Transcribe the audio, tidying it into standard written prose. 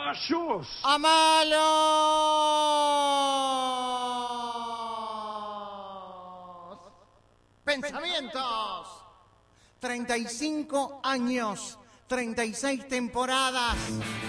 ¡Rayos! ¡A malos pensamientos! 35 años, 36 temporadas.